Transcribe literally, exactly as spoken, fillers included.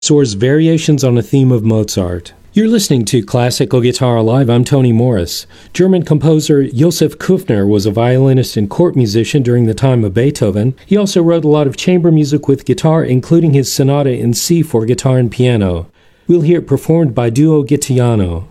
Soars variations on a theme of Mozart. You're listening to Classical Guitar Alive. I'm Tony Morris. German composer Josef Kufner was a violinist and court musician during the time of Beethoven. He also wrote a lot of chamber music with guitar, including his sonata in C for guitar and piano. We'll hear it performed by Duo Gittiano.